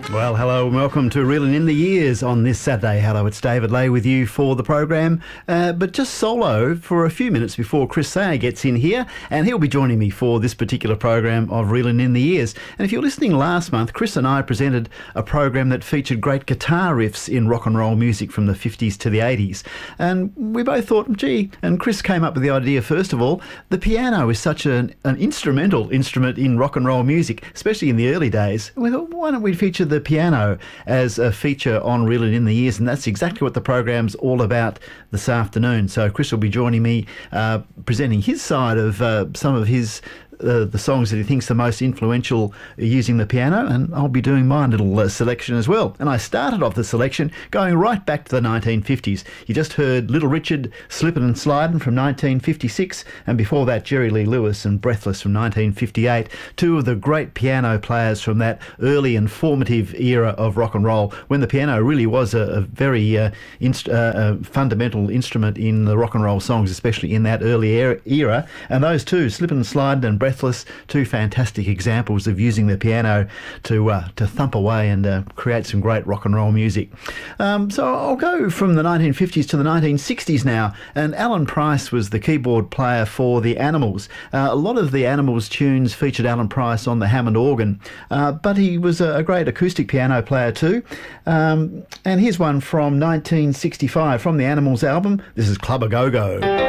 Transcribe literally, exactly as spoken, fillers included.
Well, hello and welcome to Reeling in the Years on this Saturday. Hello, it's David Lay with you for the program, uh, but just solo for a few minutes before Chris Sayer gets in here, and he'll be joining me for this particular program of Reeling in the Years. And if you're listening last month, Chris and I presented a program that featured great guitar riffs in rock and roll music from the fifties to the eighties. And we both thought, gee, and Chris came up with the idea, first of all, the piano is such an, an instrumental instrument in rock and roll music, especially in the early days. We thought, why don't we feature the piano as a feature on Reeling in the Years? And that's exactly what the program's all about this afternoon. So Chris will be joining me, uh, presenting his side of uh, some of his Uh, the songs that he thinks the most influential using the piano, and I'll be doing my little uh, selection as well. And I started off the selection going right back to the nineteen fifties. You just heard Little Richard, Slippin' and Slidin' from nineteen fifty-six, and before that Jerry Lee Lewis and Breathless from nineteen fifty-eight, two of the great piano players from that early and formative era of rock and roll, when the piano really was a, a very uh, inst- uh, uh, fundamental instrument in the rock and roll songs, especially in that early era. era. And those two, Slippin' and Slidin' and Breathless, two fantastic examples of using the piano to uh, to thump away and uh, create some great rock and roll music. Um, so I'll go from the nineteen fifties to the nineteen sixties now, and Alan Price was the keyboard player for the Animals. Uh, a lot of the Animals tunes featured Alan Price on the Hammond organ, uh, but he was a, a great acoustic piano player too. Um, and here's one from nineteen sixty-five from the Animals album. This is Club A Go Go.